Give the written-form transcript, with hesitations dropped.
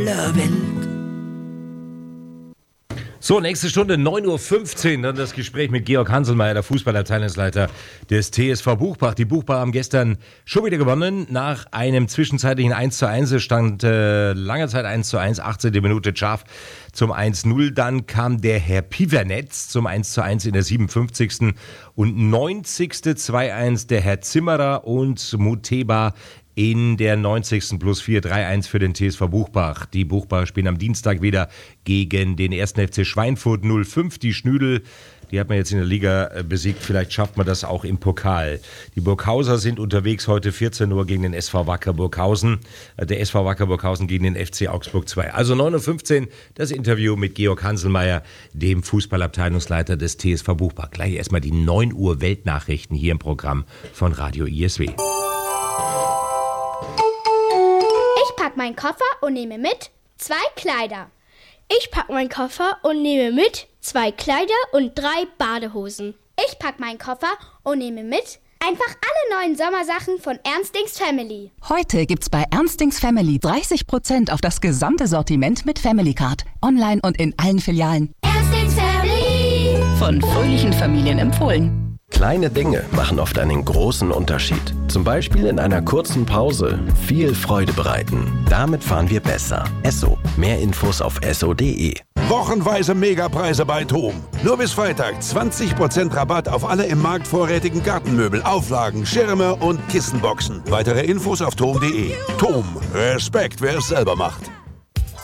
aller Welt. So, nächste Stunde, 9.15 Uhr, dann das Gespräch mit Georg Hanselmeier, der Fußballabteilungsleiter des TSV Buchbach. Die Buchbacher haben gestern schon wieder gewonnen, nach einem zwischenzeitlichen 1:1. Es stand lange Zeit 1:1, 18. Minute scharf zum 1:0. Dann kam der Herr Piwernetz zum 1:1 in der 57. und 90. 2:1 der Herr Zimmerer und Muteba in der 90. +4, 3:1 für den TSV Buchbach. Die Buchbacher spielen am Dienstag wieder gegen den 1. FC Schweinfurt 05. Die Schnüdel, die hat man jetzt in der Liga besiegt. Vielleicht schafft man das auch im Pokal. Die Burghauser sind unterwegs heute 14 Uhr gegen den SV Wacker Burghausen. Der SV Wacker Burghausen gegen den FC Augsburg 2. Also 9.15 Uhr das Interview mit Georg Hanselmeier, dem Fußballabteilungsleiter des TSV Buchbach. Gleich erstmal die 9 Uhr Weltnachrichten hier im Programm von Radio ISW. Ich pack meinen Koffer und nehme mit 2 Kleider. Ich pack meinen Koffer und nehme mit 2 Kleider und 3 Badehosen. Ich pack meinen Koffer und nehme mit einfach alle neuen Sommersachen von Ernstings Family. Heute gibt's bei Ernstings Family 30% auf das gesamte Sortiment mit Family Card. Online und in allen Filialen. Ernstings Family. Von fröhlichen Familien empfohlen. Kleine Dinge machen oft einen großen Unterschied. Zum Beispiel in einer kurzen Pause viel Freude bereiten. Damit fahren wir besser. Esso. Mehr Infos auf esso.de. Wochenweise Megapreise bei TOM. Nur bis Freitag 20% Rabatt auf alle im Markt vorrätigen Gartenmöbel, Auflagen, Schirme und Kissenboxen. Weitere Infos auf tom.de. TOM. Respekt, wer es selber macht.